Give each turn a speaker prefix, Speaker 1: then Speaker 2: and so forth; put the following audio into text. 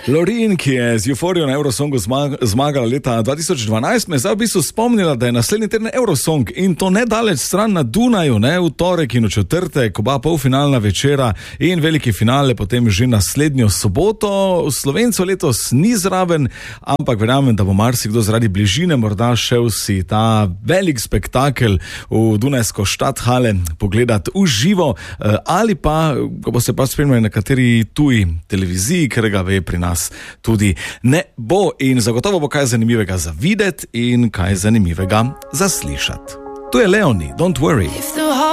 Speaker 1: Loreen, ki je z Euforijo na Eurosongu zmagala leta 2012, me je zdaj v bistvu spomnila, da je naslednji teden Eurosong in to nedaleč stran na Dunaju, ne, v torek in v četrtek, oba polfinalna večera in veliki finale potem že naslednjo soboto. Slovencev letos ni zraven, ampak verjamem, da bo marsikdo zaradi bližine morda šel si ta velik spektakel v Dunajsko Stadthalle pogledati v živo ali pa, ko bo se pa spremljali na kateri tuji televiziji, ker ga ve pri nas tudi ne bo in zagotovo bo kaj zanimivega za videti in kaj zanimivega za slišati. To je Leonie, Don't Worry.